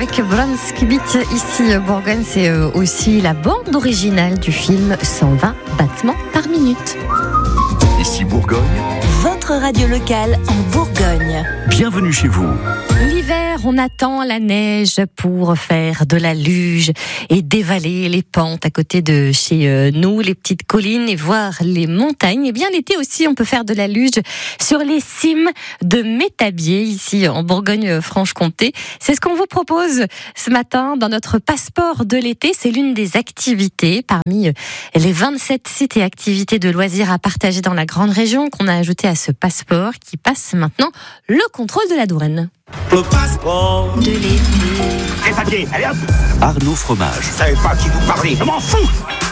avec Bronski Beat ici Bourgogne, c'est aussi la bande originale du film 120 battements par minute. Ici Bourgogne, votre radio locale en Bourgogne. Bienvenue chez vous. L'hiver, on attend la neige pour faire de la luge et dévaler les pentes à côté de chez nous, les petites collines et voir les montagnes. Et bien l'été aussi, on peut faire de la luge sur les cimes de Métabier, ici en Bourgogne-Franche-Comté. C'est ce qu'on vous propose ce matin dans notre passeport de l'été. C'est l'une des activités parmi les 27 sites et activités de loisirs à partager dans la grande région qu'on a ajouté à ce passeport qui passe maintenant le contrôle de la douane. Le passeport De l'été. Les papiers, allez hop. Arnaud Fromage. Je savais pas qui vous parlez, je m'en fous.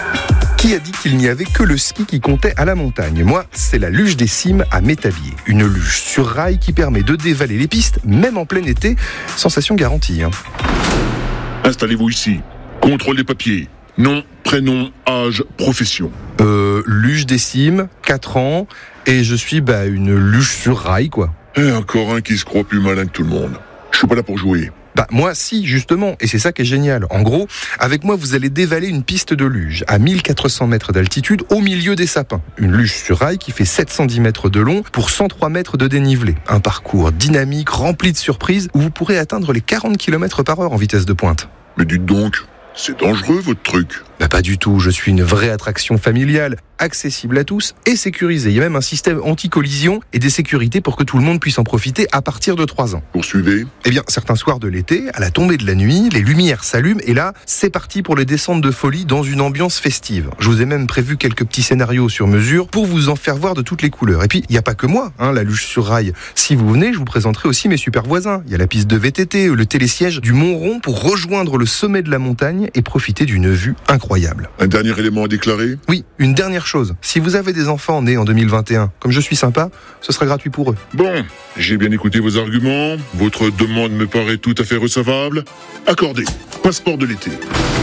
Qui a dit qu'il n'y avait que le ski qui comptait à la montagne ? Moi, c'est la luge des cimes à Métabier. Une luge sur rail qui permet de dévaler les pistes, même en plein été. Sensation garantie. Installez-vous ici. Contrôle des papiers. Nom, prénom, âge, profession. Luge des cimes, 4 ans, et je suis une luge sur rail, quoi. Et encore un qui se croit plus malin que tout le monde. Je suis pas là pour jouer. Moi, si, justement, et c'est ça qui est génial. En gros, avec moi, vous allez dévaler une piste de luge à 1400 mètres d'altitude au milieu des sapins. Une luge sur rail qui fait 710 mètres de long pour 103 mètres de dénivelé. Un parcours dynamique, rempli de surprises, où vous pourrez atteindre les 40 km/h en vitesse de pointe. Mais dites donc, c'est dangereux votre truc. Pas du tout, je suis une vraie attraction familiale, accessible à tous et sécurisée. Il y a même un système anti-collision et des sécurités pour que tout le monde puisse en profiter à partir de 3 ans. Poursuivez. Certains soirs de l'été, à la tombée de la nuit, les lumières s'allument et là, c'est parti pour les descentes de folie dans une ambiance festive. Je vous ai même prévu quelques petits scénarios sur mesure pour vous en faire voir de toutes les couleurs. Et puis, il n'y a pas que moi, la luge sur rail. Si vous venez, je vous présenterai aussi mes super voisins. Il y a la piste de VTT, le télésiège du Mont-Rond pour rejoindre le sommet de la montagne et profiter d'une vue incroyable. Un dernier élément à déclarer ? Oui, une dernière chose. Si vous avez des enfants nés en 2021, comme je suis sympa, ce sera gratuit pour eux. Bon, j'ai bien écouté vos arguments. Votre demande me paraît tout à fait recevable. Accordé. Passeport de l'été.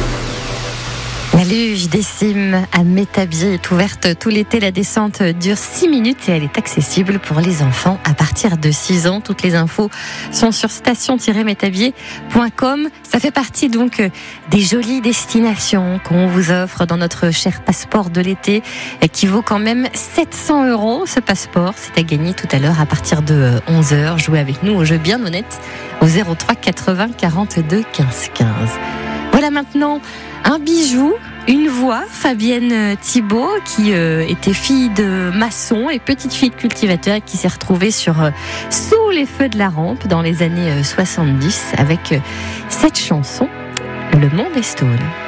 La luge des cimes à Métabier est ouverte tout l'été. La descente dure 6 minutes et elle est accessible pour les enfants à partir de 6 ans. Toutes les infos sont sur station-métabier.com. Ça fait partie donc des jolies destinations qu'on vous offre dans notre cher passeport de l'été qui vaut quand même 700 €. Ce passeport, c'est à gagner tout à l'heure à partir de 11h. Jouez avec nous au jeu bien honnête au 03 80 42 15 15. Voilà maintenant un bijou, une voix, Fabienne Thibault, qui était fille de maçon et petite fille de cultivateur et qui s'est retrouvée sous les feux de la rampe dans les années 70 avec cette chanson, Le monde est stone.